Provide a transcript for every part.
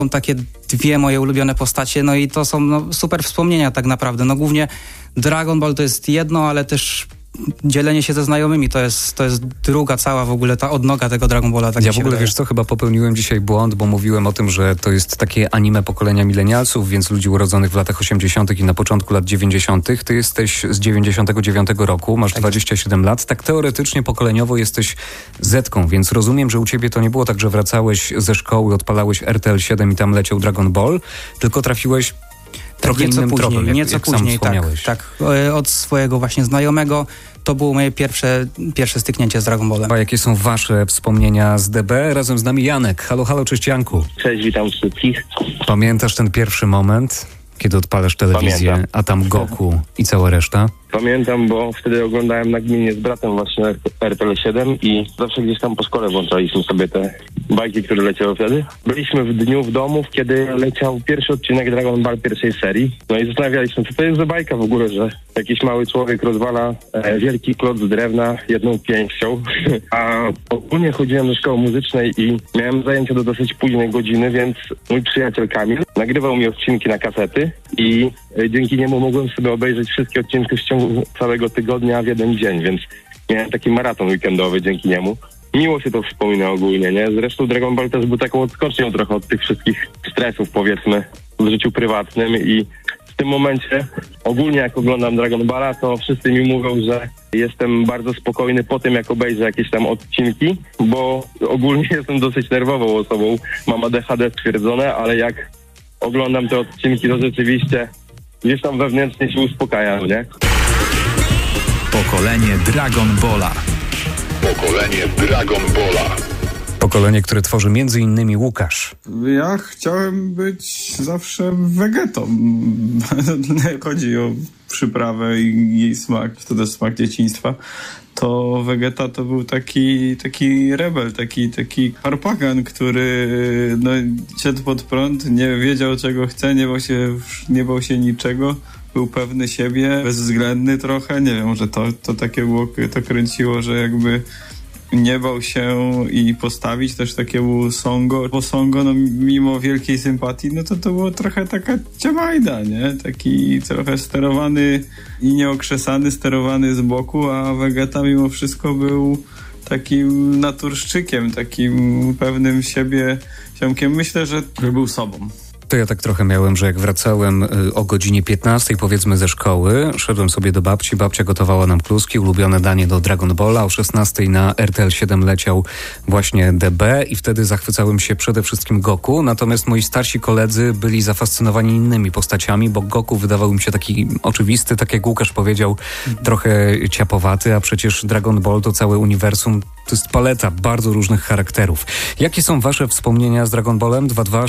Są takie dwie moje ulubione postacie, no i to są super wspomnienia tak naprawdę. No głównie Dragon Ball to jest jedno, ale też dzielenie się ze znajomymi to jest druga cała w ogóle ta odnoga tego Dragon Balla. Tak ja w ogóle, wiesz co, chyba popełniłem dzisiaj błąd, bo mówiłem o tym, że to jest takie anime pokolenia milenialsów, więc ludzi urodzonych w latach 80. i na początku lat 90. Ty jesteś z 99 roku, masz 27 lat. Tak teoretycznie pokoleniowo jesteś Zetką, więc rozumiem, że u ciebie to nie było tak, że wracałeś ze szkoły, odpalałeś RTL 7 i tam leciał Dragon Ball, tylko trafiłeś trochę innym tropem, nieco później, tak. Od swojego właśnie znajomego to było moje pierwsze styknięcie z Dragon Ballem. A jakie są wasze wspomnienia z DB? Razem z nami Janek. Halo, halo, cześć Janku. Cześć, witam wszystkich. Pamiętasz ten pierwszy moment, kiedy odpalasz telewizję, Pamiętam. a tam Goku i cała reszta? Pamiętam, bo wtedy oglądałem nagminnie z bratem właśnie RTL 7 i zawsze gdzieś tam po szkole włączaliśmy sobie te bajki, które leciały wtedy. Byliśmy w dniu w domu, kiedy leciał pierwszy odcinek Dragon Ball pierwszej serii. No i zastanawialiśmy, co to jest za bajka w ogóle, że jakiś mały człowiek rozwala wielki kloc z drewna jedną pięścią. A ogólnie chodziłem do szkoły muzycznej i miałem zajęcia do dosyć późnej godziny, więc mój przyjaciel Kamil nagrywał mi odcinki na kasety i dzięki niemu mogłem sobie obejrzeć wszystkie odcinki w ciągu całego tygodnia w jeden dzień, więc miałem taki maraton weekendowy dzięki niemu. Miło się to wspomina ogólnie, nie? Zresztą Dragon Ball też był taką odskocznią trochę od tych wszystkich stresów, powiedzmy, w życiu prywatnym i w tym momencie ogólnie jak oglądam Dragon Balla, to wszyscy mi mówią, że jestem bardzo spokojny po tym, jak obejrzę jakieś tam odcinki, bo ogólnie jestem dosyć nerwową osobą, mam ADHD stwierdzone, ale jak oglądam te odcinki, to rzeczywiście gdzieś tam wewnętrznie się uspokajam, nie? Pokolenie Dragon Balla. Pokolenie Dragon Balla. Pokolenie, które tworzy m.in. Łukasz. Ja chciałem być zawsze wegetą. Chodzi o przyprawę i jej smak, to też smak dzieciństwa. To wegeta to był taki rebel, taki harpagan, który szedł pod prąd, nie wiedział czego chce, nie bał się niczego. Był pewny siebie, bezwzględny trochę, nie wiem, może to takie było, to kręciło, że jakby nie bał się i postawić też takiemu Songo, bo Songo, mimo wielkiej sympatii, to było trochę taka ciamajda, nie? Taki trochę sterowany i nieokrzesany, sterowany z boku, a Vegeta mimo wszystko był takim naturszczykiem, takim pewnym siebie ziomkiem. Myślę, że był sobą. To ja tak trochę miałem, że jak wracałem o godzinie 15 powiedzmy ze szkoły, szedłem sobie do babci, babcia gotowała nam kluski, ulubione danie do Dragon Balla, o 16 na RTL 7 leciał właśnie DB i wtedy zachwycałem się przede wszystkim Goku, natomiast moi starsi koledzy byli zafascynowani innymi postaciami, bo Goku wydawał mi się taki oczywisty, tak jak Łukasz powiedział, trochę ciapowaty, a przecież Dragon Ball to całe uniwersum, to jest paleta bardzo różnych charakterów. Jakie są wasze wspomnienia z Dragon Ballem?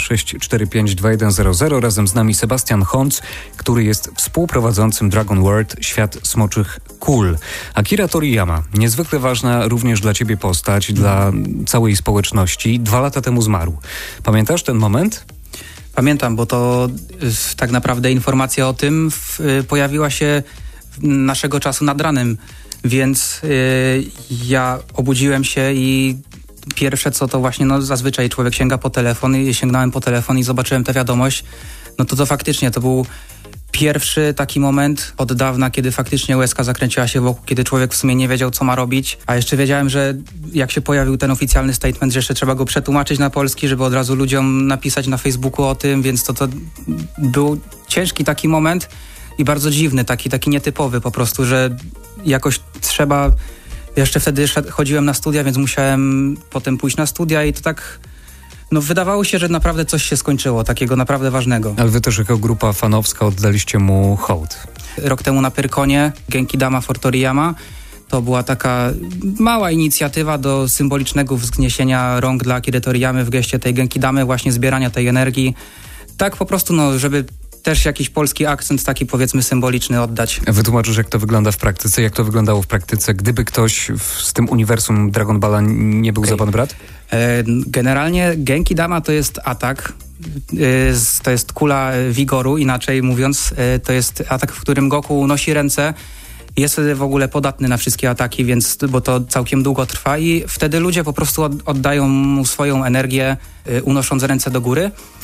226452100. Razem z nami Sebastian Honc, który jest współprowadzącym Dragon World Świat Smoczych Kul. Akira Toriyama, niezwykle ważna również dla ciebie postać, dla całej społeczności. 2 lata temu zmarł. Pamiętasz ten moment? Pamiętam, bo to tak naprawdę informacja o tym pojawiła się naszego czasu nad ranem, więc ja obudziłem się i pierwsze co to właśnie, zazwyczaj człowiek sięga po telefon i sięgnąłem po telefon i zobaczyłem tę wiadomość, to faktycznie to był pierwszy taki moment od dawna, kiedy faktycznie łezka zakręciła się wokół, kiedy człowiek w sumie nie wiedział, co ma robić, a jeszcze wiedziałem, że jak się pojawił ten oficjalny statement, że jeszcze trzeba go przetłumaczyć na polski, żeby od razu ludziom napisać na Facebooku o tym, więc to był ciężki taki moment i bardzo dziwny, taki nietypowy po prostu, że jakoś trzeba... Jeszcze wtedy chodziłem na studia, więc musiałem potem pójść na studia i to tak... wydawało się, że naprawdę coś się skończyło, takiego naprawdę ważnego. Ale wy też jako grupa fanowska oddaliście mu hołd. Rok temu na Pyrkonie Genki Dama for Toriyama to była taka mała inicjatywa do symbolicznego wzniesienia rąk dla Akiry Toriyamy w geście tej Genki Damy, właśnie zbierania tej energii. Tak po prostu, żeby też jakiś polski akcent taki powiedzmy symboliczny oddać. Wytłumaczysz, jak to wygląda w praktyce? Jak to wyglądało w praktyce, gdyby ktoś z tym uniwersum Dragon Balla nie był za pan brat? Generalnie Genki Dama to jest atak. To jest kula wigoru, inaczej mówiąc. To jest atak, w którym Goku unosi ręce. Jest wtedy w ogóle podatny na wszystkie ataki, bo to całkiem długo trwa i wtedy ludzie po prostu oddają mu swoją energię, unosząc ręce do góry.